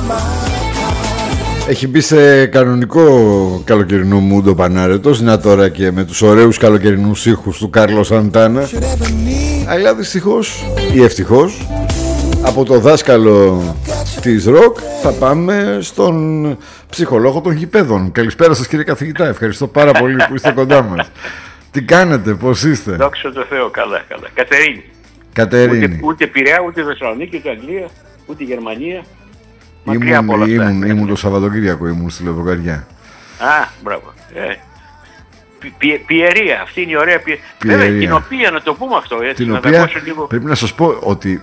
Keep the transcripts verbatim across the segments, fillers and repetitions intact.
Έχει μπει σε κανονικό καλοκαιρινό μούντο Πανάρετος. Να τώρα και με τους ωραίους καλοκαιρινούς ήχους του Κάρλος Σαντάνα. Αλλά δυστυχώς ή ευτυχώς, από το δάσκαλο της ροκ θα πάμε στον ψυχολόγο των γηπέδων. Καλησπέρα σας κύριε καθηγητά, ευχαριστώ πάρα πολύ που είστε κοντά μας. Τι κάνετε, πώς είστε? Δόξα τω Θεώ, καλά, καλά. Κατερίνη. Κατερίνη. Ούτε, ούτε Πειραιά, ούτε Θεσσαλονίκη, ούτε Αγγλία, ούτε Γερμανία. Μακριά Ήμουν, από όλα αυτά. ήμουν, ήμουν το Σαββατοκύριακο, ήμουν στη Λευκοκαριά. Α, μπράβο. Ε, πι, πι, Πιερία, αυτή είναι η ωραία Πιερία. Βέβαια, την οποία να το πούμε αυτό, έτσι, την να οποία, τα ακούσω λίγο. πρέπει να σας πω ότι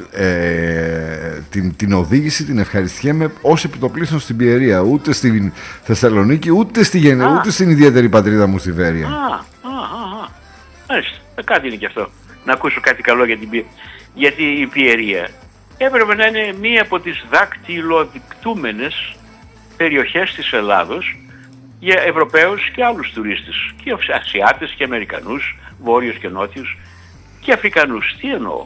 ε, την, την οδήγηση την ευχαριστιέμαι ως επιτοπλίστων στην Πιερία. Ούτε στην Θεσσαλονίκη, ούτε, στη, ούτε στην ιδιαίτερη πατρίδα μου στη Βέρεια. Α, α, α, α. Μάλιστα, κάτι είναι και αυτό. Να ακούσω κάτι καλό για την Πιερία. Γιατί η Πιερία έπρεπε να είναι μία από τις δακτυλοδεικτούμενες περιοχές της Ελλάδος για Ευρωπαίους και άλλους τουρίστες, και Ασιάτες και Αμερικανούς, Βόρειους και Νότιους και Αφρικανούς. Τι εννοώ?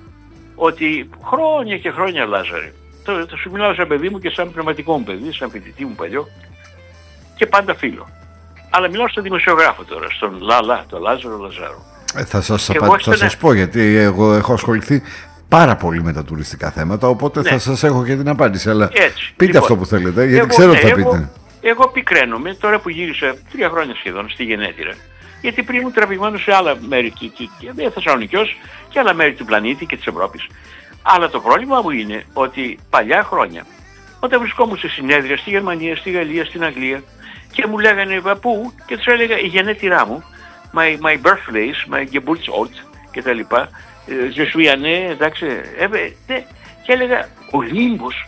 Ότι χρόνια και χρόνια, Λάζαρε, το, το σου μιλάω σαν παιδί μου και σαν πνευματικό μου παιδί, σαν φοιτητή μου παλιό και πάντα φίλο. Αλλά μιλάω στον δημοσιογράφο τώρα, στον Λαλά, τον Λάζαρο Λαζάρο. Ε, θα σας, απα... θα σας πω, γιατί εγώ έχω ασχοληθεί πάρα πολύ με τα τουριστικά θέματα, οπότε ναι, θα σας έχω και την απάντηση. Αλλά έτσι, πείτε λοιπόν, αυτό που θέλετε, γιατί εγώ, ξέρω τι θα εγώ, πείτε. Εγώ πικραίνομαι τώρα που γύρισα τρία χρόνια σχεδόν στη Γενέτειρα. Γιατί πριν ήμουν τραβηγμένο σε άλλα μέρη του Θεσσαλονικιός και άλλα μέρη του πλανήτη και της Ευρώπης. Αλλά το πρόβλημα μου είναι ότι παλιά χρόνια, όταν βρισκόμουν σε συνέδρια στη Γερμανία, στη Γαλλία, στην Αγγλία και μου λέγανε πού, και τους έλεγα η γενέτειρά μου, my, my birthplace, my Geburtsort κτλ. Je suis né, εντάξει, ε, ναι. Και έλεγα Ολύμπος,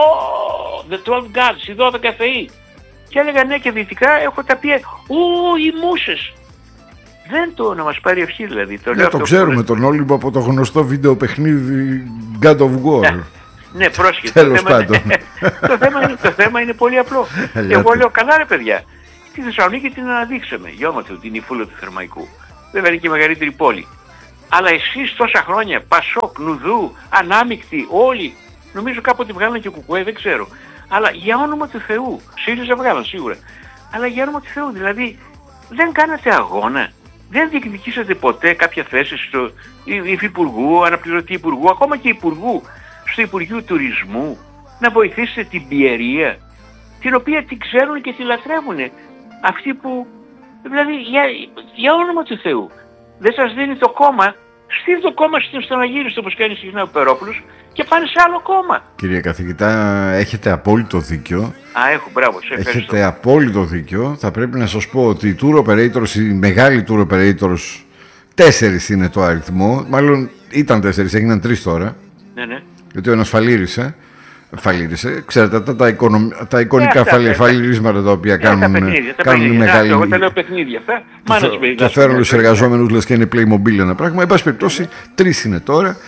oh, the twelve gods, οι δώδεκα θεοί. Και έλεγα ναι, και δυτικά έχω τα πει, ου, οι μουσες. Δεν το να μας πάρει ευχή δηλαδή. Το, ναι, το ξέρουμε που... τον Όλυμπο από το γνωστό βίντεο παιχνίδι God of War. Ναι, ναι, πρόσχετα. Τέλος πάντων. το, θέμα είναι, το θέμα είναι πολύ απλό. Εγώ λέω καλά ρε παιδιά, τη Θεσσαλονίκη την αναδείξαμε, γιώματο, την Ιφούλα του Θερμαϊκού. Βέβαια είναι και η μεγαλύτερη πόλη. Αλλά εσείς τόσα χρόνια, Πασόκ, Νουδού, Ανάμεικτοι, όλοι, νομίζω κάποτε βγάλανε και Κουκουέ, δεν ξέρω. Αλλά για όνομα του Θεού, ΣΥΡΙΖΑ βγάλαν σίγουρα. Αλλά για όνομα του Θεού, δηλαδή δεν κάνατε αγώνα. Δεν διεκδικήσατε ποτέ κάποια θέση στο υφυπουργού, αναπληρωτή υπουργού, ακόμα και υπουργού, στο Υπουργείο Τουρισμού, να βοηθήσετε την Πιερία, την οποία την ξέρουν και τη λατρεύουν. Αυτοί που, δηλαδή για, για όνομα του Θεού, δεν σας δίνει το κόμμα, στείλ το κόμμα στον Αγύριστο όπως κάνει συχνά ο Περόπουλος και πάνε σε άλλο κόμμα. Κύριε καθηγητά, έχετε απόλυτο δίκιο. Α, έχω, μπράβο, σε ευχαριστώ. Έχετε απόλυτο δίκιο. Θα πρέπει να σας πω ότι οι tour operators, οι μεγάλοι tour operators, τέσσερις είναι το αριθμό. Μάλλον ήταν τέσσερις, έγιναν τρεις τώρα. Ναι, ναι. Γιατί ο ένας φαλήρισε. Φαλήρισε. Ξέρετε τα, τα, εικονο, τα εικονικά yeah, φαλυρίσματα τα οποία yeah, κάνουν, τα παιχνίδια, τα κάνουν παιχνίδια. μεγάλη... Εγώ τα λέω παιχνίδια αυτά. Και φέρουν τους εργαζόμενους λες και είναι Playmobil ένα πράγμα. Εν πάση περιπτώσει, τρεις είναι τώρα.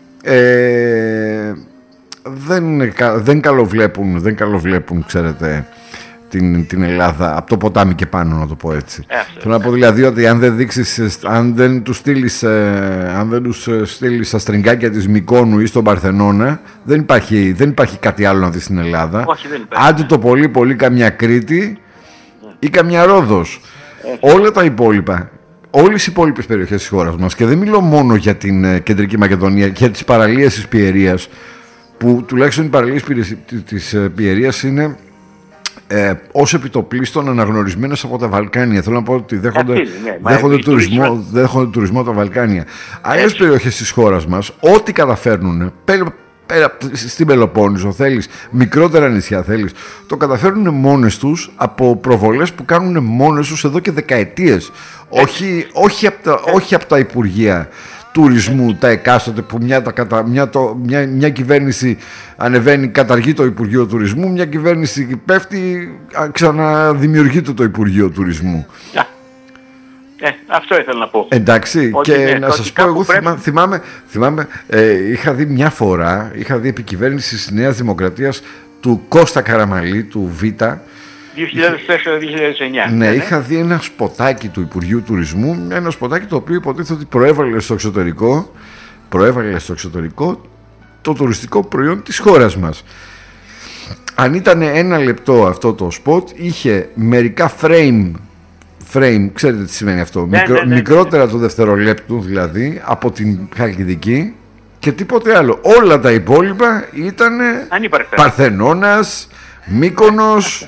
Ε, δεν, δεν καλοβλέπουν, δεν καλοβλέπουν, ξέρετε, την, την Ελλάδα από το ποτάμι και πάνω, να το πω έτσι. Θέλω να πω δηλαδή ότι αν δεν δείξεις, αν δεν τους στείλεις, ε, αν δεν τους στείλεις στα στριγκάκια της Μυκόνου ή στον Παρθενώνα, δεν υπάρχει, δεν υπάρχει κάτι άλλο να δεις στην Ελλάδα. Όχι, δεν υπάρχει. Άντε το πολύ πολύ καμιά Κρήτη ή καμιά Ρόδος. Έχει. Όλα τα υπόλοιπα, όλες οι υπόλοιπες περιοχές της χώρας μας, και δεν μιλώ μόνο για την ε, Κεντρική Μακεδονία και για τις παραλίες της Πιερίας, που τουλάχιστον οι παραλίες της ε, Πιερίας είναι Ε, ως επιτοπλίστων αναγνωρισμένες από τα Βαλκάνια. Θέλω να πω ότι δέχονται, ναι, δέχονται, τουρισμό, δέχονται τουρισμό από τα Βαλκάνια. Άλλες περιοχές της χώρας μας, ό,τι καταφέρνουν, πέρα, πέρα στην Πελοπόννησο θέλεις, μικρότερα νησιά θέλεις, το καταφέρνουν μόνες τους από προβολές που κάνουν μόνες τους εδώ και δεκαετίες. Όχι, όχι, από τα, όχι από τα Υπουργεία Τουρισμού, τα εκάστοτε, που μια, τα κατα... μια, το... μια... μια κυβέρνηση ανεβαίνει, καταργεί το Υπουργείο Τουρισμού, μια κυβέρνηση πέφτει, ξαναδημιουργεί το, το Υπουργείο Τουρισμού. Ε, αυτό ήθελα να πω. Εντάξει, ότι και ναι, να σας πω, εγώ πρέπει... θυμάμαι, θυμάμαι ε, είχα δει μια φορά, είχα δει επικυβέρνηση της Νέας Δημοκρατίας του Κώστα Καραμαλή, του Β, δύο χιλιάδες τέσσερα δύο χιλιάδες εννιά. Ναι, ναι, είχα δει ένα σποτάκι του Υπουργείου Τουρισμού, ένα σποτάκι το οποίο υποτίθεται ότι προέβαλε στο εξωτερικό, προέβαλε στο εξωτερικό το τουριστικό προϊόν της χώρας μας. αν ήταν ένα λεπτό αυτό το σποτ, είχε μερικά frame, frame, ξέρετε τι σημαίνει αυτό, ναι, μικρο, ναι, ναι, μικρότερα ναι. του δευτερολέπτου δηλαδή από την Χαλκιδική και τίποτε άλλο. Όλα τα υπόλοιπα ήταν Παρθενώνας, Μύκονος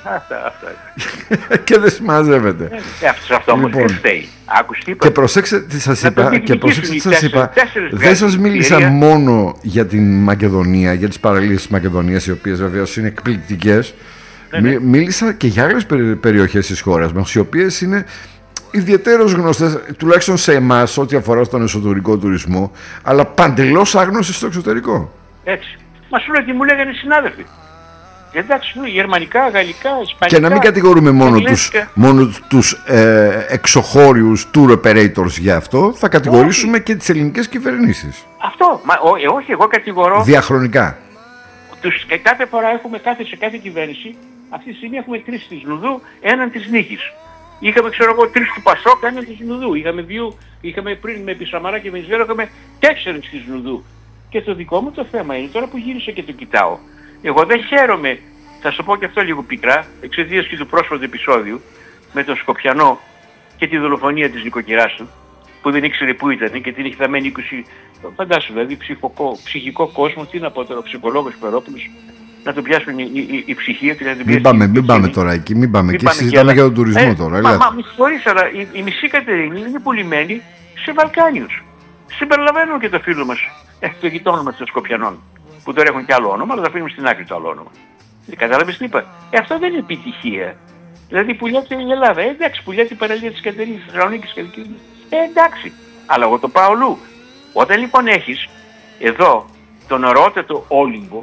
και δεν συμμαζεύεται. Ε, αυτό αυτό όμως δεν φταίει. Και προσέξτε τι σας είπα, και προσέξτε τι σας είπα, δεν σας μίλησα μόνο για την Μακεδονία, για τις παραλίες της Μακεδονίας, οι οποίες βεβαίως είναι εκπληκτικές. Ναι, ναι. Μίλησα και για άλλες περιοχές της χώρας μας, οι οποίες είναι ιδιαίτερως γνωστές, τουλάχιστον σε εμάς, ό,τι αφορά στον εσωτερικό τουρισμό, αλλά παντελώς άγνωστες στο εξωτερικό. Έτσι. Μα σου λέω τι μου λέγανε οι συνάδελφοι. Εντάξει, γερμανικά, γαλλικά, ισπανικά. Και να μην κατηγορούμε μόνο τους, μόνο τους ε, εξωχώριους tour operators για αυτό, θα κατηγορήσουμε όχι. και τις ελληνικές κυβερνήσεις. Αυτό, μα, ό, ε, όχι, εγώ κατηγορώ. Διαχρονικά. Τους, ε, κάθε φορά έχουμε κάθε, σε κάθε κυβέρνηση, αυτή τη στιγμή έχουμε τρεις της Νουδού, έναν της Νίκης. Είχαμε, ξέρω εγώ, τρεις του Πασόκ, έναν της Νουδού. Είχαμε δύο, είχαμε πριν με Πισαμαρά και Βενιζέλο, είχαμε τέσσερις της Νουδού. Και το δικό μου το θέμα είναι, τώρα που γύρισα και το κοιτάω, εγώ δεν χαίρομαι, θα σου πω και αυτό λίγο πικρά, εξαιτίας και του πρόσφατου επεισόδιου με τον Σκοπιανό και τη δολοφονία της νοικοκυράς του, που δεν ήξερε πού ήταν και την είχε θαμένη είκοσι, φαντάσου δηλαδή ψυχικό, ψυχικό κόσμο, τι να πω τώρα, ο ψυχολόγος Περόπουλος, να τον πιάσουν η, η, η ψυχή του. Μην πάμε, μην πάμε τώρα εκεί, μην πάμε εκεί, συζητάμε για τον τουρισμό ε, τώρα. Μα, μα με συγχωρείς, αλλά η, η μισή Κατερίνη είναι πουλημένη σε Βαλκάνιους. Συμπεριλαμβάνουν και το φίλο μας, ε, το γειτόνο μας των Σκοπιανών, που τώρα έχουν και άλλο όνομα, αλλά θα αφήνουμε στην άκρη το άλλο όνομα. Κατάλαβες τι είπα. Ε, αυτό δεν είναι επιτυχία. Δηλαδή πουλιάται η Ελλάδα. Ε, εντάξει, πουλιάται η παραλία της Κατερίνης, της Θεσσαλονίκης και της Ε, εντάξει. Αλλά εγώ το πάω αλλού. Όταν λοιπόν έχεις εδώ τον ωραιότατο Όλυμπο,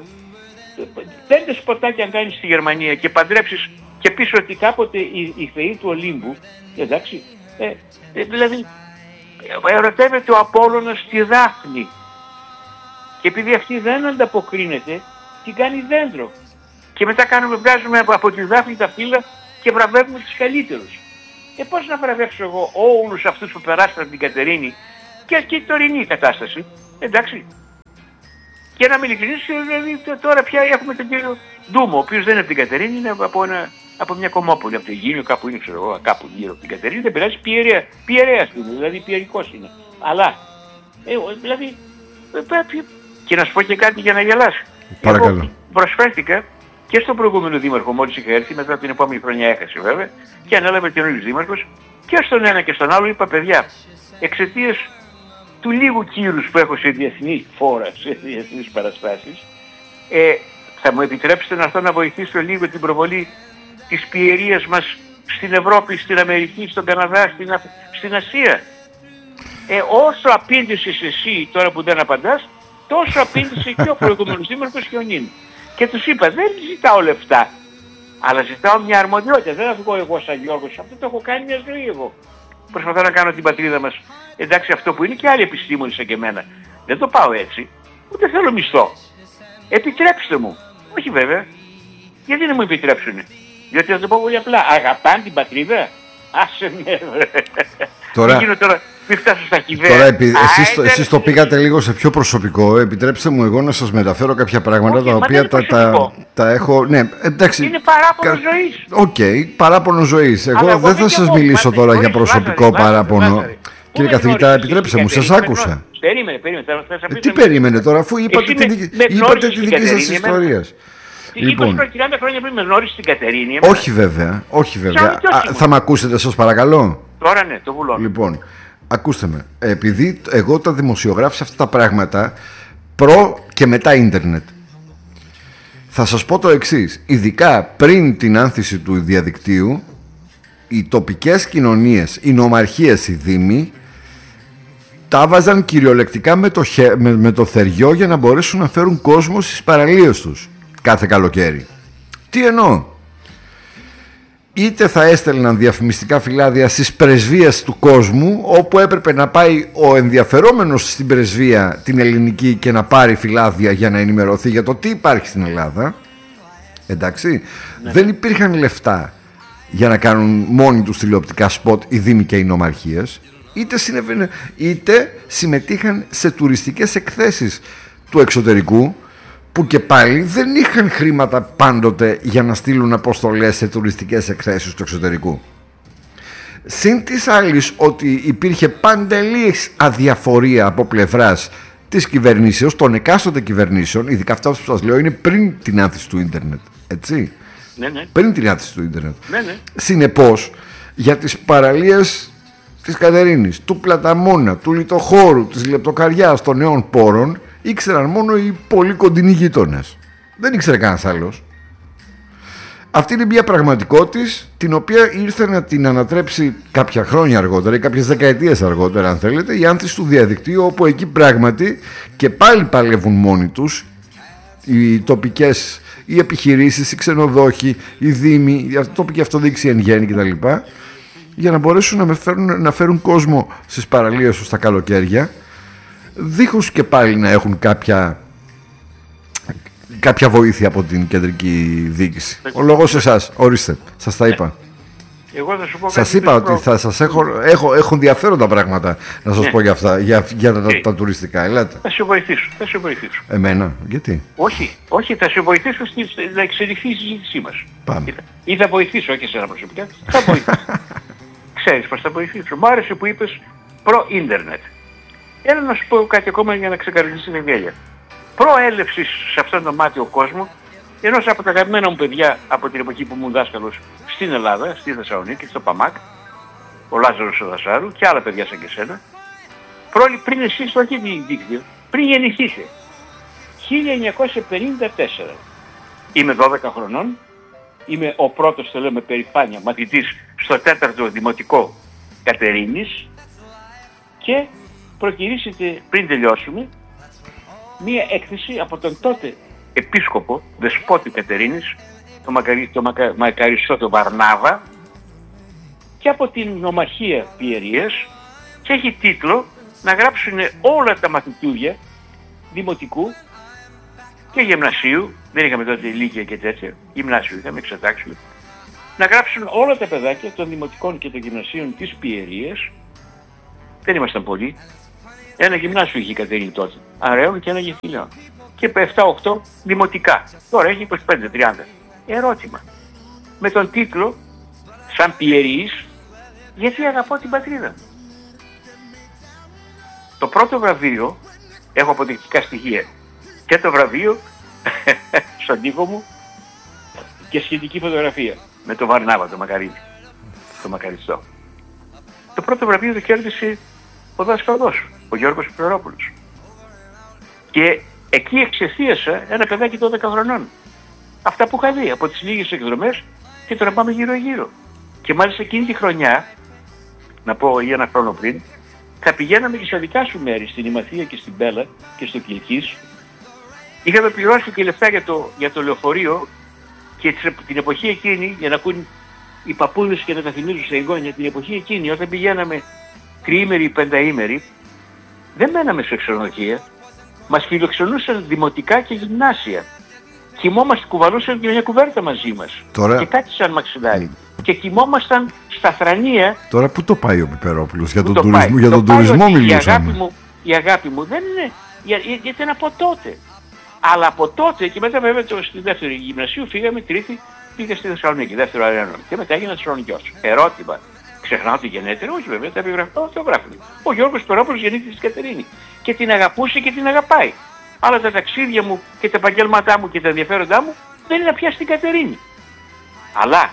πέντε σποτάκια αν κάνεις στη Γερμανία και παντρέψεις και πεις ότι κάποτε η, η θεή του Ολύμπου, εντάξει, ε, ε, δηλαδή ερωτεύεται ο Απόλλωνας στη Δάφνη. Και επειδή αυτή δεν ανταποκρίνεται, την κάνει δέντρο. Και μετά κάνουμε, βγάζουμε από, από τη Δάφνη τα φύλλα και βραβεύουμε τους καλύτερους. Ε, πώς να βραβεύσω εγώ όλους αυτούς που περάσαν την Κατερίνη και, και η τωρινή κατάσταση, εντάξει. Και να μην ειλικρινείς, δηλαδή τώρα πια έχουμε τον κύριο Ντούμο, ο οποίος δεν είναι από την Κατερίνη, είναι από, ένα, από μια κομμόπολη, από το Αιγίνιο, κάπου είναι, ξέρω εγώ, κάπου γύρω από την Κατερίνη, δεν πειράζει, πιερέα, πιερέας είναι, δηλαδή πιερικός είναι. Αλλά, ε, δηλαδή, ε, και να σου πω και κάτι για να γελάσει. Παρακαλώ. Εγώ προσφέρθηκα και στον προηγούμενο δήμαρχο, μόλις είχα έρθει, μετά την επόμενη χρονιά έχασε βέβαια, και ανέλαβε καινούργιος δήμαρχος, και στον ένα και στον άλλο είπα, παιδιά, εξαιτίας του λίγου κύρους που έχω σε διεθνή φόρα, σε διεθνείς παραστάσεις, ε, θα μου επιτρέψετε να έρθω να βοηθήσω λίγο την προβολή της πιερίας μας στην Ευρώπη, στην Αμερική, στον Καναδά, στην, Αφ... στην Ασία. Ε, όσο απήντησες εσύ τώρα που δεν απαντάς, τόσο απήντησε και ο προηγούμενος δήμαρχος και ο νυν. Και τους είπα, δεν ζητάω λεφτά, αλλά ζητάω μια αρμοδιότητα. Δεν θα βγω εγώ σαν Γιώργος, αυτό το έχω κάνει μια ζωή εγώ. Προσπαθώ να κάνω την πατρίδα μας, εντάξει, αυτό που είναι, και άλλοι επιστήμονες σαν και εμένα. Δεν το πάω έτσι, ούτε θέλω μισθό. Επιτρέψτε μου. Όχι βέβαια. Γιατί δεν μου επιτρέψουνε? Διότι θα το πω πολύ απλά. Αγαπάν την πατρίδα. Άσε με. Τώρα... Τι γίνω τώρα. Μην φτάσω στα κυβέρνηση. Τώρα, επί... εσείς, εσείς το πήγατε λίγο σε πιο προσωπικό. Επιτρέψτε μου εγώ να σας μεταφέρω κάποια πράγματα. Όχι, τα οποία τα, τα, τα έχω. Ναι, εντάξει. Είναι παράπονο κα... ζωής. Οκ, okay, παράπονο ζωής. Εγώ αλλά δεν θα σας εγώ, μιλήσω βάζε, τώρα για προσωπικό βάζε, παράπονο. Βάζε, Κύριε καθηγητά, επιτρέψτε μου, σας άκουσα. Περίμενε, περίμενε. Ε, τι περίμενε τώρα, αφού είπατε τη δική σας ιστορία. Λοιπόν, τριάντα χρόνια πριν με γνώρισε την Κατερίνη. Όχι βέβαια, όχι βέβαια. Θα με ακούσετε σας παρακαλώ? Τώρα ναι, το βουλώνω. Λοιπόν, ακούστε με. Επειδή εγώ τα δημοσιογράφησα αυτά τα πράγματα προ και μετά ίντερνετ, θα σας πω το εξής. Ειδικά πριν την άνθηση του διαδικτύου, οι τοπικές κοινωνίες, οι νομαρχίες, οι δήμοι, τα βάζαν κυριολεκτικά με το, χε... με, με το θεριό για να μπορέσουν να φέρουν κόσμο στις παραλίες τους κάθε καλοκαίρι. Τι εννοώ? Είτε θα έστελναν διαφημιστικά φυλάδια στις πρεσβείες του κόσμου, όπου έπρεπε να πάει ο ενδιαφερόμενος στην πρεσβεία την ελληνική και να πάρει φυλάδια για να ενημερωθεί για το τι υπάρχει στην Ελλάδα. Εντάξει, ναι. Δεν υπήρχαν λεφτά για να κάνουν μόνοι τους τηλεοπτικά σποτ οι δήμοι και οι νομαρχίες. Είτε, είτε συμμετείχαν σε τουριστικές εκθέσεις του εξωτερικού, που και πάλι δεν είχαν χρήματα πάντοτε για να στείλουν αποστολές σε τουριστικές εκθέσεις του εξωτερικού. Συν της άλλης ότι υπήρχε παντελής αδιαφορία από πλευράς της κυβερνήσεως, των εκάστοτε κυβερνήσεων, ειδικά αυτά που σας λέω είναι πριν την άνθηση του ίντερνετ, έτσι. Ναι, ναι. Πριν την άνθηση του ίντερνετ. Ναι, ναι. Συνεπώς, για τις παραλίες της Κατερίνης, του Πλαταμόνα, του Λιτοχώρου, της Λεπτοκαριάς, των νέων πόρων, ήξεραν μόνο οι πολύ κοντινοί γείτονες. Δεν ήξερε κανένας άλλος. Αυτή είναι μια πραγματικότητα την οποία ήρθε να την ανατρέψει κάποια χρόνια αργότερα ή κάποιες δεκαετίες αργότερα, αν θέλετε, η άνθηση του διαδικτύου, όπου εκεί πράγματι και πάλι παλεύουν μόνοι τους οι τοπικές, οι επιχειρήσεις, οι ξενοδόχοι, οι δήμοι, η τοπική αυτοδιοίκηση εν γέννη κτλ. Για να μπορέσουν να φέρουν, να φέρουν κόσμο στις παραλίες τους τα καλοκαίρια, δίχως και πάλι να έχουν κάποια, κάποια βοήθεια από την κεντρική διοίκηση. Ο λόγος σε εσάς, ορίστε, σας τα είπα. Εγώ θα σου πω σας είπα ότι θα σας έχω, έχω, έχω ενδιαφέροντα πράγματα να σας ναι. πω για αυτά, για, για τα, τα, τα τουριστικά. Ελάτε. Θα σε βοηθήσω, θα σε βοηθήσω. Εμένα, γιατί? Όχι, όχι, θα σε βοηθήσω στη, να εξελιχθεί η συζήτησή μας. Πάμε. Ή θα, ή θα βοηθήσω, όχι εσένα προσωπικά, θα βοηθήσω. Ξέρεις πως θα βοηθήσω. Μ' άρεσε που είπες προ-ίντερνετ. Έλα να σου πω κάτι ακόμα για να ξεκαρδίσεις την γέλια. Προέλευσης σε αυτόν τον μάτιο κόσμο, ενός από τα αγαπημένα μου παιδιά από την εποχή που ήμουν δάσκαλος στην Ελλάδα, στη Θεσσαλονίκη, στο ΠΑΜΑΚ, ο Λάζαρος ο Δασάρου και άλλα παιδιά σαν και σένα, πριν εσύ στο αρχή δίκτυο, πριν γεννηθείτε, χίλια εννιακόσια πενήντα τέσσερα. Είμαι δώδεκα χρονών, είμαι ο πρώτος, το λέω με περηφάνεια, μαθητής στο τέταρτο δημοτικό Κατερίνης και προκυρήσετε πριν τελειώσουμε μία έκθεση από τον τότε επίσκοπο, δεσπότη Κατερίνης, το, μακαρι, το μακα, μακαριστό το Βαρνάβα, και από την νομαρχία Πιερίας, και έχει τίτλο να γράψουν όλα τα μαθητούδια δημοτικού και γυμνασίου, δεν είχαμε τότε ηλικία και τέτοια, γυμνάσιο είχαμε, εξετάξιο, να γράψουν όλα τα παιδάκια των δημοτικών και των γυμνασίων της Πιερίας, δεν ήμασταν πολλοί, ένα γυμνάσιο είχε η Κατερίνη τότε, Αραίων και ένα Γεφυλιών. Και επτά οκτώ δημοτικά. Τώρα έχει είκοσι πέντε τριάντα. Ερώτημα. Με τον τίτλο, σαν Πιερής, γιατί αγαπώ την πατρίδα μου. Το πρώτο βραβείο, έχω αποδεικτικά στοιχεία, και το βραβείο στον τοίχο μου και σχετική φωτογραφία με το Βαρνάβα, το Μακαρίδη, το Μακαριστό. Το πρώτο βραβείο το κέρδισε ο δάσκαλός, ο Γιώργος Πληρόπουλος. Και εκεί εξαιτίασα ένα παιδάκι δώδεκα χρονών. Αυτά που είχα δει από τις λίγες εκδρομές και τώρα πάμε γύρω γύρω. Και μάλιστα εκείνη τη χρονιά, να πω για ένα χρόνο πριν, θα πηγαίναμε και σε δικά σου μέρη, στην Ημαθία και στην Πέλα και στο Κιλκής. Είχαμε πληρώσει και λεφτά για το, για το λεωφορείο και την εποχή εκείνη, για να ακούν οι παππούδες και να τα θυμίζουν σε εγγόνια, την εποχή εκείνη όταν πηγαίναμε τριήμερη ή πενταήμερη, δεν μέναμε σε ξενοδοχεία. Μας φιλοξενούσαν δημοτικά και γυμνάσια. Κοιμόμαστε, κουβαλούσαν και μια κουβέρτα μαζί μας. Τώρα... Και κάτι σαν μαξιλάρι. Mm. Και κοιμόμασταν στα θρανία. Τώρα πού το πάει ο Πιπερόπουλος, για τον τουρισμό, για τον τουρισμό μιλούσαμε. Η αγάπη μου, η αγάπη μου δεν είναι, για, για, γιατί είναι από τότε. Αλλά από τότε και μετά βέβαια το, στη δεύτερη γυμνασίου φύγαμε, τρίτη, πήγα στη Θεσσαλονίκη, δεύτερο αερανό. Και μετά έγινα Θεσσαλονικιός. Ερώτημα. Ξεχνάω τη γενέτρια, όχι βέβαια, τα επιγραφώ, το γράφουν. Ο Γιώργος Περόπουλος γεννήθηκε στην Κατερίνη και την αγαπούσε και την αγαπάει. Αλλά τα ταξίδια μου και τα επαγγέλματά μου και τα ενδιαφέροντά μου δεν είναι πια στην Κατερίνη. Αλλά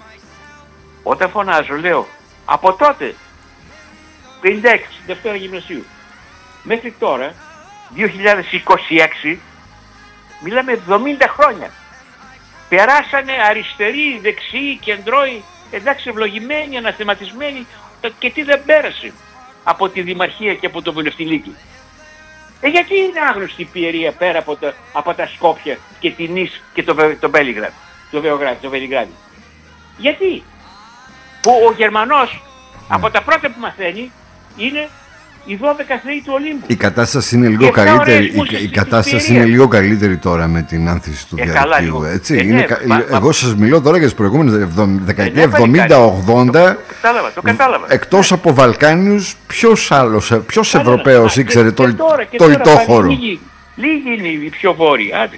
όταν φωνάζω, λέω από τότε, πενήντα έξι, Δευτέρα Γυμνασίου, μέχρι τώρα, δύο χιλιάδες είκοσι έξι, μιλάμε εβδομήντα χρόνια. Περάσανε αριστεροί, δεξιοί, κεντρώοι, εντάξει, ευλογημένοι, αναθεματισμένοι, και τι δεν πέρασε από τη Δημαρχία και από το Βουλευτηλίκη. Ε, γιατί είναι άγνωστη η Πιερία πέρα από τα, από τα Σκόπια και την Νης και το, το Μπέλιγραντ, το Βεογράδι, το Βελιγράδι. Γιατί? Που ο Γερμανός από τα πρώτα που μαθαίνει είναι οι δώδεκα θεοί του Ολύμπου. Η κατάσταση είναι λίγο καλύτερη, η, η κατάσταση είναι λίγο καλύτερη τώρα με την άνθηση του ε, διαδικτύου. Έτσι. Ε, είναι, ναι, μα, εγώ σας μιλώ τώρα για τις προηγούμενες δεκαετία εβδομήντα ογδόντα. Το κατάλαβα, το κατάλαβα. Εκτός ναι. από Βαλκάνιους, ποιος άλλος, ποιος Ευρωπαίος ήξερε το, τώρα, το Λιτόχωρο. Λίγοι, λίγοι είναι οι πιο βόρειοι. Άντε.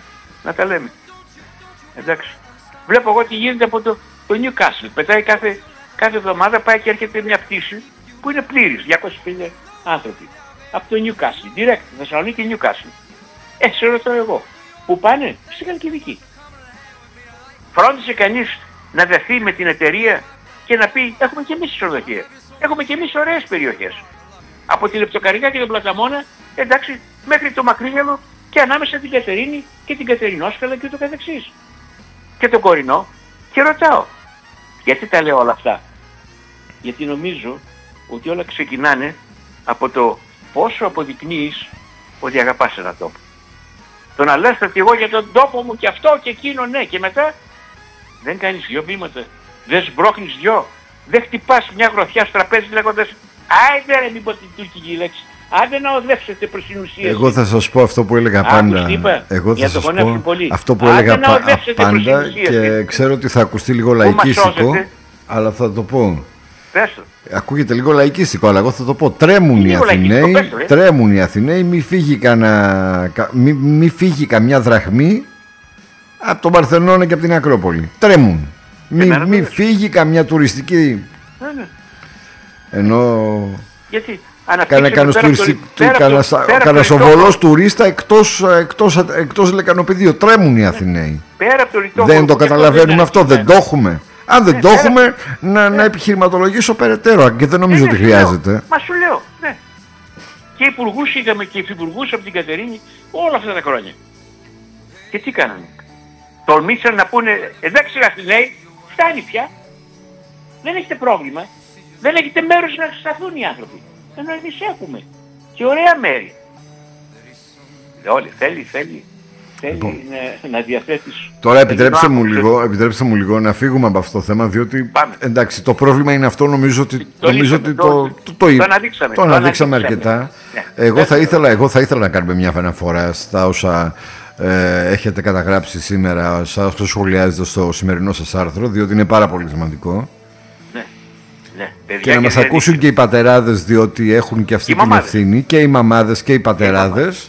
Να τα λέμε. Εντάξει. Βλέπω εγώ τι γίνεται από το, το Newcastle. Πετάει κάθε, κάθε εβδομάδα, πάει και έρχεται μια πτήση που είναι πλήρης, διακόσιοι πενήντα άνθρωποι. Από το Newcastle, direct, Θεσσαλονίκη Newcastle. Ε, σε ρωτώ εγώ, πού πάνε? Στη Χαλκιδική. Φρόντισε κανείς να δεθεί με την εταιρεία και να πει, έχουμε και εμείς ξενοδοχεία. Έχουμε και εμείς ωραίες περιοχές. Από τη Λεπτοκαρικά και τον Πλαταμόνα, εντάξει, μέχρι το Μακρύγιαλο και ανάμεσα την Κατερίνη και την Κατερινόσκαλα και το καθεξής. Και τον Κορινό. Και ρωτάω, γιατί τα λέω όλα αυτά? Γιατί νομίζω ότι όλα ξεκινάνε από το πόσο αποδεικνύεις ότι αγαπάς έναν τόπο. Το να λες ότι εγώ για τον τόπο μου και αυτό και εκείνο, ναι, και μετά δεν κάνεις δυο βήματα, δεν σμπρώχνεις δυο, δεν χτυπάς μια γροθιά στο τραπέζι λέγοντας άιντε ρε, μην πω την τουρκική λέξη, άντε να οδεύσετε προς την ουσία. Εγώ θα σας πω αυτό που έλεγα πάντα. Εγώ θα σας πω πολύ. αυτό που άντε έλεγα πα, πάντα και ξέρω ότι θα ακουστεί λίγο λαϊκίστικο, αλλά θα το πω. Πες. Ακούγεται λίγο λαϊκίστικο, αλλά εγώ θα το πω. Τρέμουν οι Αθηναίοι, πες, τρέμουν οι Αθηναίοι, μη φύγει, κανα, μη, μη φύγει καμιά δραχμή από τον Παρθενώνα και από την Ακρόπολη. Τρέμουν. Μη, μη φύγει καμιά τουριστική. Ναι, ναι. Ενώ... Γιατί... Κανένα σοβολός τουρίστα εκτός, εκτός, εκτός λεκανοπεδίου. Τρέμουν οι Αθηναίοι. Δεν το καταλαβαίνουμε αυτό, δεν το έχουμε. Αν δεν το έχουμε, να, να επιχειρηματολογήσω περαιτέρω και δεν νομίζω ότι χρειάζεται. Μα σου λέω, ναι. Και υπουργούς είχαμε και υφυπουργούς από την Κατερίνη όλα αυτά τα χρόνια. Και τι κάνανε? Τολμήσαν να πούνε, εντάξει Αθηναίοι, φτάνει πια. Δεν έχετε πρόβλημα. Δεν έχετε μέρος να σταθούν οι άνθρωποι. Ενώ εμείς έχουμε και ωραία μέρη. Όλοι, θέλει, θέλει, θέλει λοιπόν, να, να διαθέτεις. Τώρα επιτρέψτε μου, λίγο, επιτρέψτε μου λίγο να φύγουμε από αυτό το θέμα, διότι Πάμε. εντάξει, το πρόβλημα είναι αυτό, νομίζω ότι το, νομίζω ότι το, το, το, το, το, το αναδείξαμε, το αναδείξαμε αρκετά. Ναι. Εγώ, θα ήθελα, εγώ θα ήθελα να κάνουμε μια αναφορά στα όσα ε, έχετε καταγράψει σήμερα, σαν όσο σχολιάζετε στο σημερινό σας άρθρο, διότι είναι πάρα πολύ σημαντικό. Ναι, και να μας ακούσουν δείχνει. Και οι πατεράδες, διότι έχουν και αυτή την ευθύνη, και οι μαμάδες και οι πατεράδες.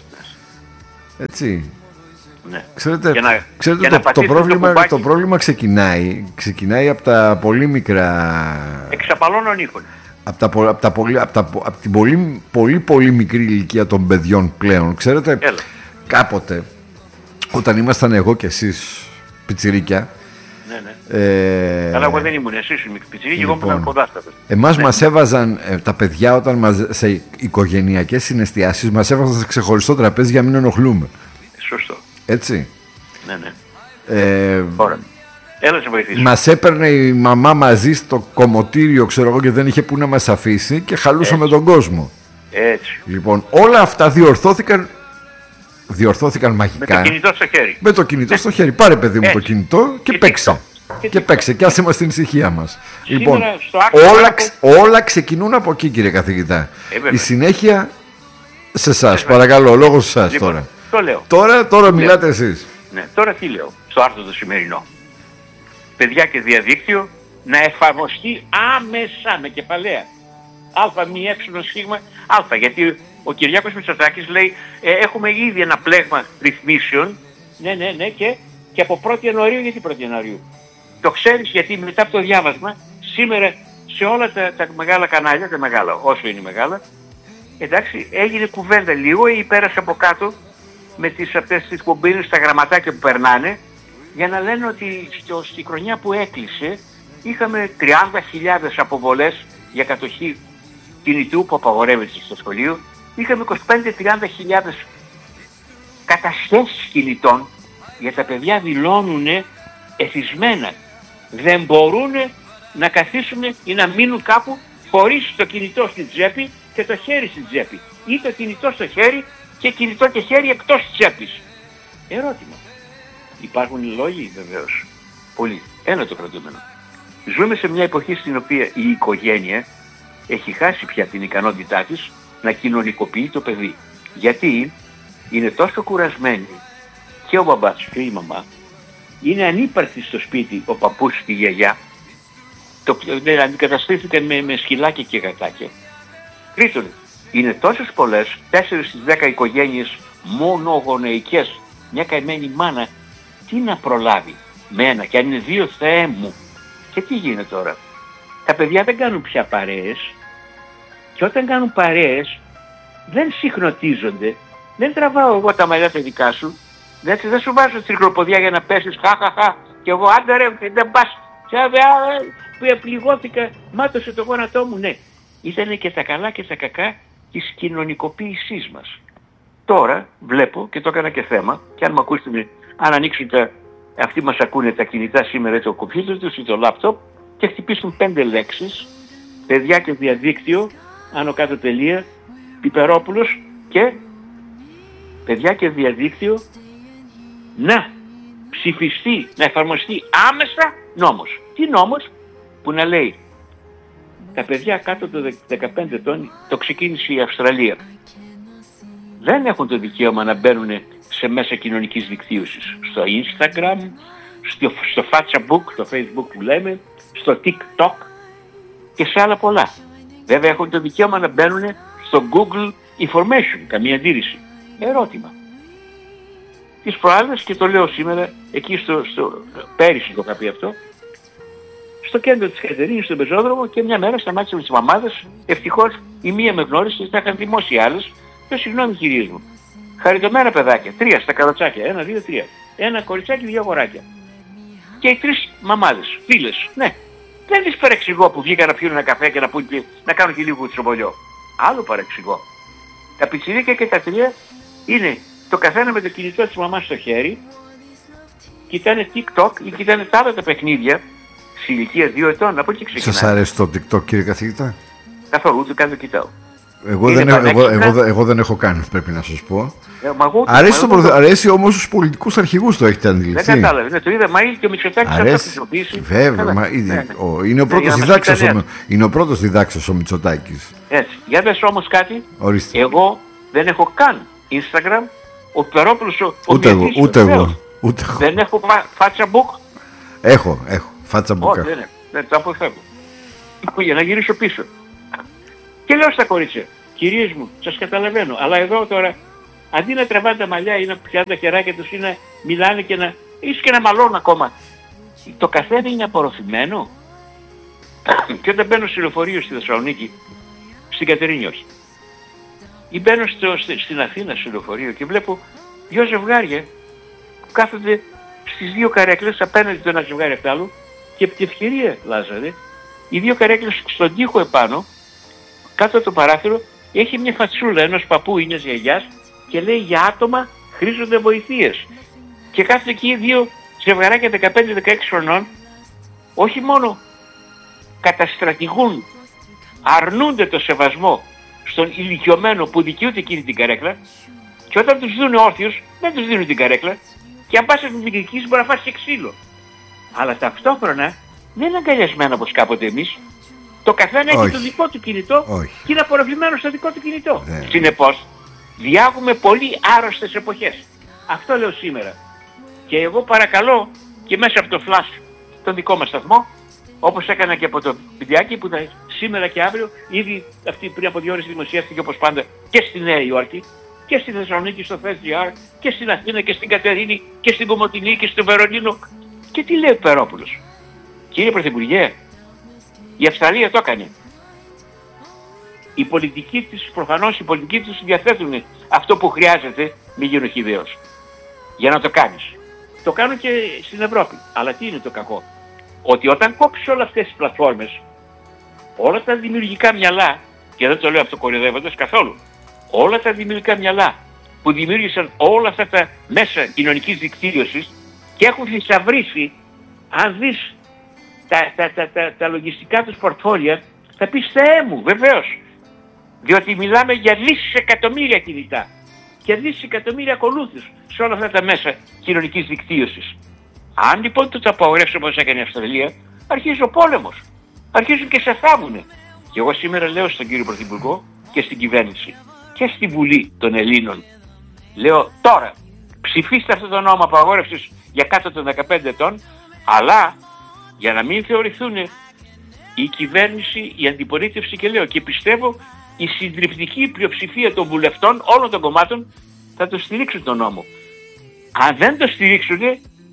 Έτσι. Ναι. Ξέρετε, να, ξέρετε το, το, πρόβλημα, το, το πρόβλημα ξεκινάει, ξεκινάει από τα πολύ μικρά... Εξαπαλώνων ήχων. Από, τα, από, τα πολύ, από, τα, από την πολύ, πολύ πολύ μικρή ηλικία των παιδιών πλέον. Ξέρετε, Έλα. κάποτε, όταν ήμασταν εγώ και εσείς πιτσιρίκια, ναι, ναι. Ε... Αλλά εγώ δεν ήμουν, εσύ ήσουν πιτσιρίκι, εγώ ήμουν ποδάστατος. Εμάς ναι. μας έβαζαν ε, τα παιδιά όταν μας, σε οικογενειακές συναισθιάσεις, μας έβαζαν σε ξεχωριστό τραπέζι για να μην ενοχλούμε. Σωστό. Έτσι. Ναι, ναι. Ε, Ωραία. Έλα σε βοηθήσω. Μας έπαιρνε η μαμά μαζί στο κομμωτήριο, ξέρω εγώ, και δεν είχε που να μας αφήσει και χαλούσαμε Έτσι. τον κόσμο. Έτσι. Λοιπόν, όλα αυτά διορθώθηκαν. Διορθώθηκαν μαγικά. Με το κινητό στο χέρι. Με το κινητό ναι. στο χέρι. Πάρε παιδί μου Έτσι. το κινητό και, και παίξε. Και, και παίξε. Και άσε μας την ησυχία μας. Λοιπόν, όλα, από... όλα ξεκινούν από εκεί, κύριε καθηγητά. Ε, Η συνέχεια σε εσάς. Παρακαλώ, λόγω σε εσάς λοιπόν, τώρα. Το λέω. Τώρα, τώρα μιλάτε εσείς. Ναι, τώρα τι λέω στο άρθρο το σημερινό. Παιδιά και διαδίκτυο να εφαρμοστεί άμεσα με κεφαλαία. Α, μη έψιλον σίγμα, α. Γιατί ο Κυριάκος Μητσοτάκης λέει ε, έχουμε ήδη ένα πλέγμα ρυθμίσεων. Ναι, ναι, ναι, και, και από πρώτη Ιανουαρίου, γιατί πρώτη Ιανουαρίου. Το ξέρεις γιατί μετά από το διάβασμα, σήμερα σε όλα τα, τα μεγάλα κανάλια, τα μεγάλα, όσο είναι μεγάλα, εντάξει, έγινε κουβέντα λίγο ή πέρασε από κάτω με τις αυτές τις κομπίνες, στα γραμματάκια που περνάνε, για να λένε ότι στο, στη χρονιά που έκλεισε είχαμε τριάντα χιλιάδες αποβολές για κατοχή κινητού που απαγορεύεται στο σχολείο, είχαμε είκοσι πέντε με τριάντα χιλιάδες κατασχέσεις κινητών, για τα παιδιά δηλώνουν εθισμένα. Δεν μπορούν να καθίσουν ή να μείνουν κάπου χωρίς το κινητό στην τσέπη και το χέρι στην τσέπη. Ή το κινητό στο χέρι και κινητό και χέρι εκτός της τσέπης. Ερώτημα. Υπάρχουν λόγοι βεβαίως. Πολύ. Ένα το κρατούμενο. Ζούμε σε μια εποχή στην οποία η οικογένεια έχει χάσει πια την ικανότητά της να κοινωνικοποιεί το παιδί. Γιατί είναι τόσο κουρασμένοι και ο μπαμπάς και η μαμά, είναι ανύπαρκτοι στο σπίτι ο παππούς και η γιαγιά, το, ναι, αντικαταστήθηκαν με, με σκυλάκια και γατάκια. Τρίτον, είναι τόσες πολλές, τέσσερις στις δέκα οικογένειες μονογονεϊκές, μια καημένη μάνα τι να προλάβει με ένα, και αν είναι δύο, Θεέ μου. Και τι γίνεται τώρα? Τα παιδιά δεν κάνουν πια παρέες, και όταν κάνουν παρέες δεν συχνοτίζονται. Δεν τραβάω εγώ τα μαλλιά τα δικά σου, δεν, δεν σου βάζω τρικλοποδιά για να πέσεις, χαχαχα, και εγώ άντε ρε, δεν πας, πληγώθηκα, μάτωσε το γόνατό μου. Ναι, ήταν και τα καλά και τα κακά της κοινωνικοποίησής μας. Τώρα βλέπω, και το έκανα και θέμα, και αν μου ακούσετε, αν ανοίξουν τα, αυτοί μας ακούνε τα κινητά σήμερα, το κομπιούτερ τους ή το λάπτοπ, και χτυπήσουν πέντε λέξεις, παιδιά και διαδίκτυο, άνω κάτω τελεία, Πιπερόπουλος, και παιδιά και διαδίκτυο, να ψηφιστεί, να εφαρμοστεί άμεσα νόμος. Τι νόμος? Που να λέει τα παιδιά κάτω των δεκαπέντε ετών, το ξεκίνησε η Αυστραλία, δεν έχουν το δικαίωμα να μπαίνουν σε μέσα κοινωνικής δικτύωσης, στο Instagram, στο, στο Facebook, το Facebook που λέμε, στο TikTok και σε άλλα πολλά. Βέβαια έχουν το δικαίωμα να μπαίνουν στο Google Information, καμία αντίρρηση. Ερώτημα. Τις προάλλες, και το λέω σήμερα, εκεί στο, στο πέρυσι το είχα πει αυτό, στο κέντρο της Κατερίνης, στον πεζόδρομο, και μια μέρα σταμάτησα με τις μαμάδες, ευτυχώς η μία με γνώρισε, τα είχαν δημώσει οι άλλες, και συγγνώμη κυρίες μου. Χαριτωμένα παιδάκια, τρία στα καροτσάκια, ένα, δύο, τρία. Ένα κοριτσάκι, δύο αγοράκια. Και οι τρεις μαμάδες, φίλες, ναι. Δεν τις παρεξηγώ που βγήκαν να πιούν ένα καφέ και να, πούν, να κάνουν και λίγο τσομπολιό. Άλλο παρεξηγώ. Τα πιτσιρίκια και τα τρία είναι το καθένα με το κινητό της μαμάς στο χέρι, κοιτάνε TikTok ή κοιτάνε τα άλλα τα παιχνίδια, σε ηλικία δύο ετών, από εκεί ξεκινάνε. Σας αρέσει το TikTok, κύριε καθηγητά? Καθόλου, ούτε καν το κοιτάω. Εγώ δεν, έχω, εγώ, εγώ, εγώ δεν έχω κάνει, πρέπει να σας πω. Ε, εγώ, αρέσει, το, το... αρέσει όμως στους πολιτικούς αρχηγούς, το έχετε αντιληφθεί? Δεν κατάλαβε, ναι, το είδα, μα και ο Μητσοτάκης θα το χρησιμοποιήσει. Βέβαια, μα, ναι, ναι. Ο, είναι, ο πρώτος διδάξας, ο, είναι ο πρώτος διδάξας ο Μητσοτάκης. Έτσι, για δες όμως κάτι. Ορίστε. Εγώ δεν έχω καν Instagram, ο Περόπουλος, ο ούτε εγώ, ούτε εγώ, ούτε εγώ. Δεν έχω Facebook. Έχω, έχω, Facebook. Όχι, δεν, δεν το αποφεύγω. Για να γυρίσω πίσω. Και λέω στα κορίτσια, κυρίες μου, σας καταλαβαίνω, αλλά εδώ τώρα, αντί να τραβάνε τα μαλλιά ή να πιάνουν τα χεράκια τους ή να μιλάνε και να, ίσως και να μαλώνουν ακόμα, το καθένα είναι απορροφημένο. Και όταν μπαίνω στο λεωφορείο στη Θεσσαλονίκη, στην Κατερίνη όχι, ή μπαίνω στο, στην Αθήνα στο λεωφορείο και βλέπω δυο ζευγάρια που κάθονται στις δύο καρέκλες απέναντι το ένα ζευγάρι απ' άλλο, και επί τη ευκαιρία, Λάζαρε, οι δύο καρέκλες στον τοίχο επάνω, κάτω από το παράθυρο, έχει μια φατσούλα ενός παππού ή μιας γιαγιάς και λέει για άτομα χρήζονται βοηθείες. Και κάθονται εκεί δύο ζευγαράκια δεκαπέντε δεκαέξι χρονών, όχι μόνο καταστρατηγούν, αρνούνται το σεβασμό στον ηλικιωμένο που δικαιούται εκείνη την καρέκλα, και όταν τους δουν όρθιους δεν τους δίνουν την καρέκλα, και αν πας στην δικαιοκρίση μπορεί να φας και ξύλο. Αλλά ταυτόχρονα δεν είναι αγκαλιασμένα όπως κάποτε εμείς. Το καθένα έχει το δικό του κινητό. Όχι. Και είναι απορροφημένο στο δικό του κινητό. Ναι. Συνεπώς, διάγουμε πολύ άρρωστες εποχές. Αυτό λέω σήμερα. Και εγώ παρακαλώ και μέσα από το flash τον δικό μας σταθμό, όπως έκανα και από το βιντεάκι που θα σήμερα και αύριο, ήδη αυτή πριν από δύο ώρες δημοσιεύτηκε όπως πάντα και στη Νέα Υόρκη και στη Θεσσαλονίκη στο Fest και στην Αθήνα και στην Κατερίνη και στην Κομοτηνή και στο Βερολίνο. Και τι λέει ο Περόπουλος? Κύριε Πρωθυπουργέ, η Αυστραλία το έκανε. Η πολιτική της, προφανώς οι πολιτικοί τους διαθέτουν αυτό που χρειάζεται, μη γίνω χυδαίος, για να το κάνεις. Το κάνουν και στην Ευρώπη. Αλλά τι είναι το κακό? Ότι όταν κόψεις όλες αυτές τις πλατφόρμες, όλα τα δημιουργικά μυαλά, και δεν το λέω αυτοκορυδεύοντας καθόλου, όλα τα δημιουργικά μυαλά που δημιούργησαν όλα αυτά τα μέσα κοινωνικής δικτύωσης και έχουν θησαυρίσει, αν δεις τα, τα, τα, τα, τα λογιστικά τους πορτφόλια, θα πεις Θεέ μου, βεβαίως. Διότι μιλάμε για δισεκατομμύρια κινητά και δισεκατομμύρια ακολούθους σε όλα αυτά τα μέσα κοινωνικής δικτύωσης. Αν λοιπόν το απαγορεύσουμε όπως έκανε η Αυστραλία, αρχίζει ο πόλεμος. Αρχίζουν και σε θάβουνε. Και εγώ σήμερα λέω στον κύριο Πρωθυπουργό και στην κυβέρνηση και στη Βουλή των Ελλήνων, λέω τώρα ψηφίστε αυτό το νόμο απαγόρευσης για κάτω των δεκαπέντε ετών, αλλά για να μην θεωρηθούν η κυβέρνηση, η αντιπολίτευση, και λέω και πιστεύω η συντριπτική πλειοψηφία των βουλευτών όλων των κομμάτων θα το στηρίξουν τον νόμο. Αν δεν το στηρίξουν,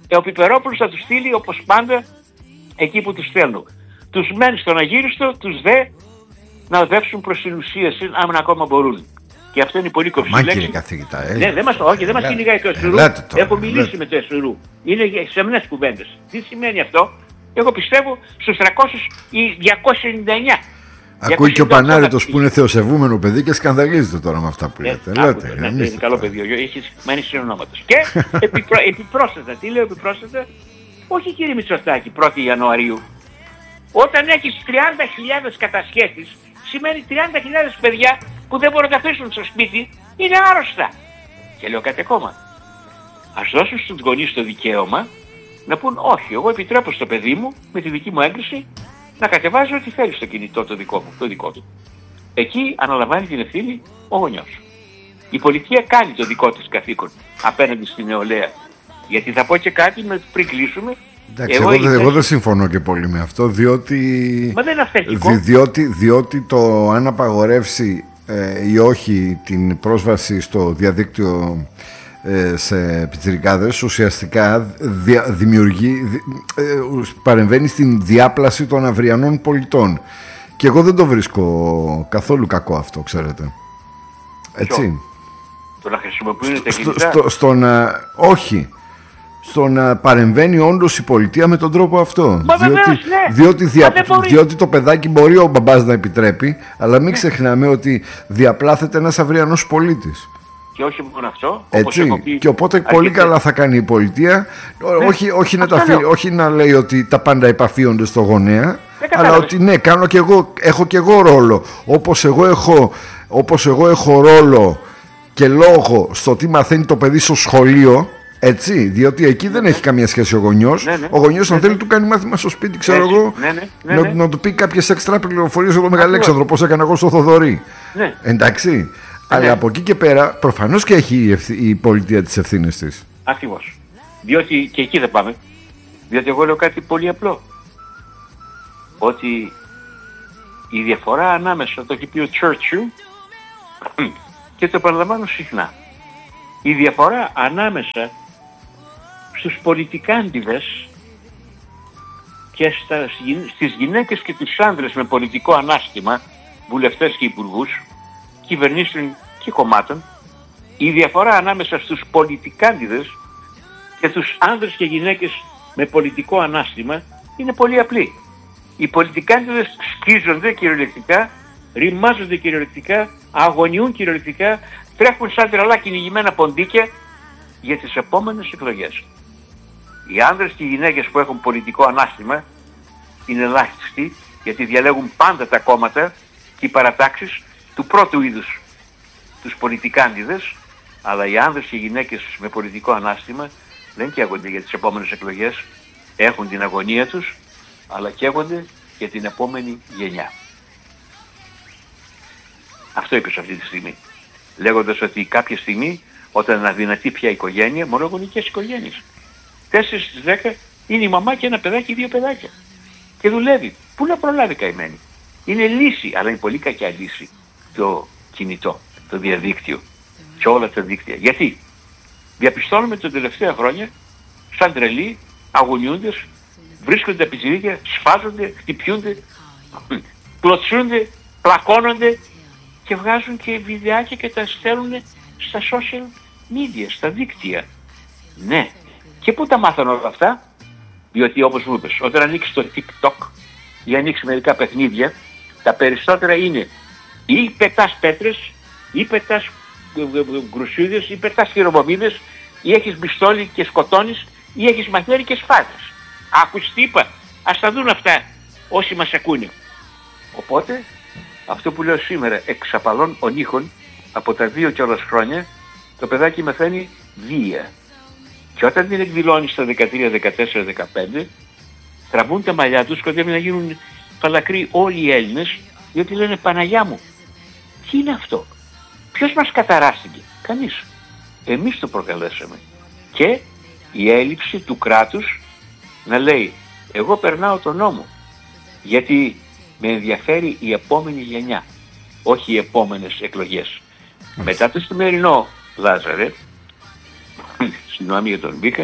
ο Πιπερόπουλος θα τους στείλει όπως πάντα εκεί που τους στέλνουν. Τους μεν στον αγύριστο, τους δε να οδεύσουν προς την ουσία, αν ακόμα μπορούν. Και αυτό είναι πολύ κοψή λέξη. Μα κύριε καθηγητά, ε. Ναι, δεν μας, όχι, δεν μας κυνηγάει το Εσουρού. Έχω μιλήσει με το Εσουρού. Είναι σεμνές κουβέντες. Τι σημαίνει αυτό? Εγώ πιστεύω στους τριακόσιους ή διακόσια ενενήντα εννιά. Ακούει και ο Πανάρετος που είναι θεοσεβούμενο παιδί και σκανδαλίζεται τώρα με αυτά που λέτε. Ναι, λέτε ναι, είναι καλό παιδί, έχεις μένει συνονόματος. Και επιπρό, επιπρόσθετα, τι λέω επιπρόσθετα? Όχι κύριε Μητσοτάκη, πρώτη Ιανουαρίου. Όταν έχεις τριάντα χιλιάδες κατασχέσεις, σημαίνει τριάντα χιλιάδες παιδιά που δεν μπορούν να καθίσουν στο σπίτι, είναι άρρωστα. Και λέω κάτι ακόμα. Ας δώσουν στους γονείς το δικαίωμα να πούν όχι, εγώ επιτρέπω στο παιδί μου με τη δική μου έγκριση να κατεβάζει ό,τι θέλει στο κινητό το δικό μου, το δικό του. Εκεί αναλαμβάνει την ευθύνη ο γονιός. Η πολιτεία κάνει το δικό της καθήκον απέναντι στην νεολαία. Γιατί θα πω και κάτι πριν κλείσουμε. Εντάξει, εγώ, εγώ, εγώ δεν συμφωνώ και πολύ με αυτό, διότι, Μα δεν είναι αυθεντικό. Δι, διότι, διότι το αν απαγορεύσει ε, ή όχι την πρόσβαση στο διαδίκτυο ε, σε πιτσιρικάδες ουσιαστικά δια, δημιουργεί, δι, ε, παρεμβαίνει στην διάπλαση των αυριανών πολιτών. Και εγώ δεν το βρίσκω καθόλου κακό αυτό, ξέρετε. Έτσι. Το να χρησιμοποιούν τα κινητά. Στο, στο, στο να, όχι. Στο να παρεμβαίνει όντως η πολιτεία με τον τρόπο αυτό. Μα διότι, βεβαίως, ναι. διότι, δια, διότι το παιδάκι μπορεί ο μπαμπάς να επιτρέπει, αλλά μην ναι. ξεχνάμε ότι διαπλάθεται ένας αυριανός πολίτης. Και όχι μόνο αυτό. Έτσι. Όπως πει, και οπότε αρκετές. Πολύ καλά θα κάνει η πολιτεία. Ναι. Όχι, όχι, να τα φύ, όχι να λέει ότι τα πάντα επαφίονται στο γονέα, αλλά ότι ναι, κάνω και εγώ, έχω και εγώ ρόλο. Όπως εγώ έχω, όπως εγώ έχω ρόλο και λόγο στο τι μαθαίνει το παιδί στο σχολείο. Έτσι, διότι εκεί δεν έχει καμία σχέση ο γονιός. Ναι, ναι. Ο γονιός, αν ναι, θέλει, ναι. του κάνει μάθημα στο σπίτι, ξέρω ναι, εγώ, ναι, ναι, ναι, ναι. Να, να του πει κάποιες έξτρα πληροφορίες από τον Μεγαλέξανδρο, πώς έκανα εγώ στο Θοδωρή. Ναι. Εντάξει. Ναι. Αλλά από εκεί και πέρα, προφανώς και έχει η, ευθύ, η πολιτεία τις ευθύνες της. Ακριβώς. Διότι και εκεί δεν πάμε. Διότι εγώ λέω κάτι πολύ απλό. Ότι η διαφορά ανάμεσα, το έχει πει ο Churchill και το παραλαμβάνω συχνά. Η διαφορά ανάμεσα στους πολιτικάντιδες και στα, στις γυναίκες και τους άνδρες με πολιτικό ανάστημα, βουλευτές και υπουργούς, κυβερνήσεων και κομμάτων, η διαφορά ανάμεσα στους πολιτικάντιδες και τους άνδρες και γυναίκες με πολιτικό ανάστημα είναι πολύ απλή. Οι πολιτικάντιδες σκίζονται κυριολεκτικά, ρημάζονται κυριολεκτικά, αγωνιούν κυριολεκτικά, τρέχουν σαν τρελά κυνηγημένα ποντίκια για τις επόμενες εκλογές. Οι άνδρες και οι γυναίκες που έχουν πολιτικό ανάστημα είναι ελάχιστοι, γιατί διαλέγουν πάντα τα κόμματα και οι παρατάξεις του πρώτου είδους, τους πολιτικάντιδες, αλλά οι άνδρες και οι γυναίκες με πολιτικό ανάστημα δεν καίγονται για τις επόμενες εκλογές, έχουν την αγωνία τους, αλλά καίγονται για την επόμενη γενιά. Αυτό είπε σε αυτή τη στιγμή. Λέγοντας ότι κάποια στιγμή, όταν αδυνατεί πια η οικογένεια, μονογονικές οικογένειες, τέσσερις στις δέκα είναι η μαμά και ένα παιδάκι ή δύο παιδάκια. Και δουλεύει. Πού να προλάβει καημένη. Είναι λύση, αλλά είναι πολύ κακιά λύση το κινητό, το διαδίκτυο και όλα τα δίκτυα. Γιατί διαπιστώνουμε τα τελευταία χρόνια, σαν τρελοί, αγωνιούνται, βρίσκονται τα πιτσιρίκια, σφάζονται, χτυπιούνται, κλωτσούνται, πλακώνονται και βγάζουν και βιντεάκια και τα στέλνουν στα social media, στα δίκτυα. Ναι. Και πού τα μάθανε όλα αυτά? Διότι όπως μου είπες, όταν ανοίξεις το TikTok ή ανοίξεις μερικά παιχνίδια, τα περισσότερα είναι ή πετάς πέτρες, ή πετάς γκρουσίδες, ή πετάς χειρομομίδες, ή έχεις πιστόλι και σκοτώνεις, ή έχεις μαχαίρι και σφάζεις. Άκουσες τι είπα? Ας τα δουν αυτά όσοι μας ακούνε. Οπότε, αυτό που λέω σήμερα, εξ απαλών ονείχων, από τα δύο κιόλας χρόνια, το παιδάκι μαθαίνει βία. Και όταν την εκδηλώνει στα δεκατρία, δεκατέσσερα, δεκαπέντε, τραβούν τα μαλλιά τους, κοντεύει να γίνουν φαλακροί όλοι οι Έλληνες, διότι λένε Παναγιά μου, τι είναι αυτό? Ποιος μας καταράστηκε? Κανείς. Εμείς το προκαλέσαμε. Και η έλλειψη του κράτους να λέει, εγώ περνάω τον νόμο, γιατί με ενδιαφέρει η επόμενη γενιά, όχι οι επόμενες εκλογές. Μετά το σημερινό, Λάζαρε, συγγνώμη για τον Βίκα,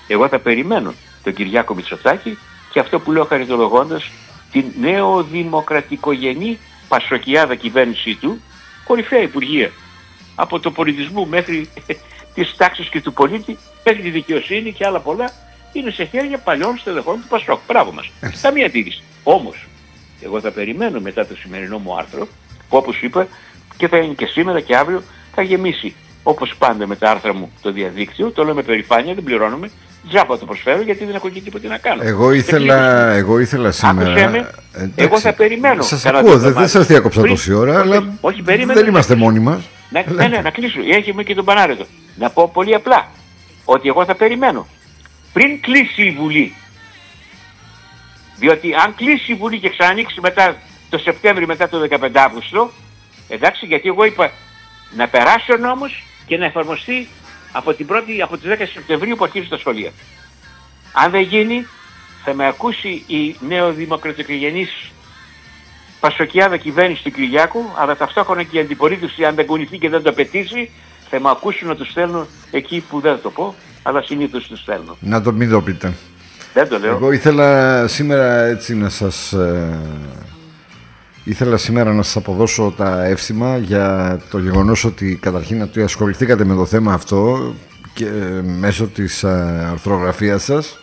Εγώ θα περιμένω τον Κυριάκο Μητσοτάκη και αυτό που λέω χαριτολογώντας την νεοδημοκρατικογενή πασοκιάδα κυβέρνησή του, κορυφαία υπουργεία. Από το πολιτισμό μέχρι τις τάξεις και του πολίτη, μέχρι τη δικαιοσύνη και άλλα πολλά, είναι σε χέρια παλιών στελεχών του Πασόκ. Μπράβο μας. Καμία αντίρρηση. Όμως, εγώ θα περιμένω μετά το σημερινό μου άρθρο, που όπως είπα και θα είναι και σήμερα και αύριο, θα γεμίσει όπως πάντα με τα άρθρα μου το διαδίκτυο. Το λέω με περηφάνεια, δεν πληρώνομαι. Τζάπα το προσφέρω γιατί δεν έχω και τίποτα να κάνω. Εγώ ήθελα, εγώ ήθελα σήμερα. Με, εγώ θα περιμένω. Σας ακούω, δεν, δεν σας διάκοψα τόση ώρα, αλλά όχι, δεν είμαστε μόνοι μας. Να, ναι, ναι, να κλείσω. Έχουμε και τον Πανάρετο. Να πω πολύ απλά ότι εγώ θα περιμένω πριν κλείσει η Βουλή. Διότι αν κλείσει η Βουλή και ξανανοίξει μετά το Σεπτέμβριο, μετά το δεκαπέντε Αύγουστο, εντάξει, γιατί εγώ είπα να περάσει ο νόμος και να εφαρμοστεί από, την πρώτη, από τις δέκα Σεπτεμβρίου που αρχίζει τα σχολεία. Αν δεν γίνει, θα με ακούσει η νεοδημοκρατικογενής πασοκιάδα κυβέρνηση του Κυριάκου, αλλά ταυτόχρονα και η αντιπολίτευση, αν δεν κουνηθεί και δεν το απαιτήσει, θα με ακούσουν να τους στέλνω εκεί που δεν το πω, αλλά συνήθως τους στέλνω. Να το μην το πείτε. Δεν το λέω. Εγώ ήθελα σήμερα έτσι να σας... Ε... Ήθελα σήμερα να σας αποδώσω τα εύσημα για το γεγονός ότι καταρχήν ότι ασχοληθήκατε με το θέμα αυτό και μέσω της αρθρογραφίας σας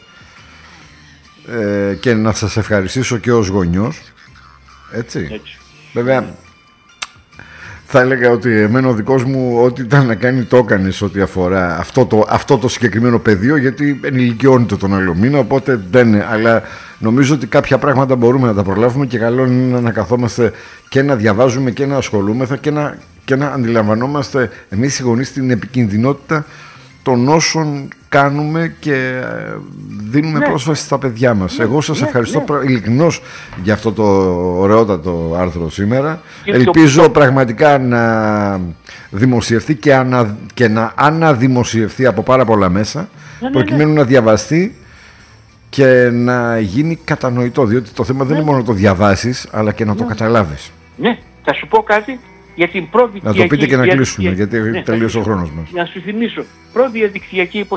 ε, και να σας ευχαριστήσω και ως γονιός. Έτσι. Έτσι. Βέβαια, θα έλεγα ότι εμένα ο δικός μου ό,τι ήταν να κάνει το έκανες ό,τι αφορά αυτό το, αυτό το συγκεκριμένο πεδίο, γιατί ενηλικιώνεται τον άλλο μήνα, οπότε δεν, αλλά νομίζω ότι κάποια πράγματα μπορούμε να τα προλάβουμε και καλό είναι να καθόμαστε και να διαβάζουμε και να ασχολούμεθα και να, και να αντιλαμβανόμαστε εμείς οι γονείς την επικινδυνότητα των όσων κάνουμε και δίνουμε ναι. πρόσβαση στα παιδιά μας. Ναι, Εγώ σας ναι, ευχαριστώ ναι. ειλικρινώς για αυτό το ωραιότατο άρθρο σήμερα. Και Ελπίζω το... πραγματικά να δημοσιευτεί και, ανα... και να αναδημοσιευτεί από πάρα πολλά μέσα, ναι, προκειμένου ναι, ναι. να διαβαστεί και να γίνει κατανοητό, διότι το θέμα ναι. δεν είναι μόνο να το διαβάσεις, αλλά και να ναι. το καταλάβεις. Ναι, θα σου πω κάτι. Για την πρώτη να το πείτε και να για... κλείσουμε, για... γιατί ναι, τελείωσε ο χρόνος μας. Να σου θυμίσω, πρώτη διαδικτυακή